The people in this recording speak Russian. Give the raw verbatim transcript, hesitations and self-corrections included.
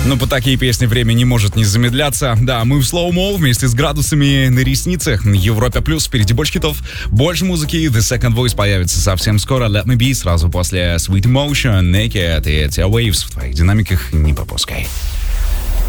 Ну, по такие песни время не может не замедляться. Да, мы в слоумо вместе с градусами на ресницах. Европа плюс, впереди больше хитов, больше музыки. The Second Voice появится совсем скоро. Let Me Be сразу после Sweet Emotion, Naked и Tia Waves в твоих динамиках не пропускай.